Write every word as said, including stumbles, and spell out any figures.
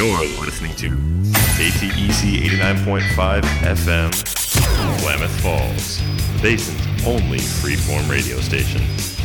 You're listening to K T E C eighty-nine point five F M, Klamath Falls, Basin's only freeform radio station.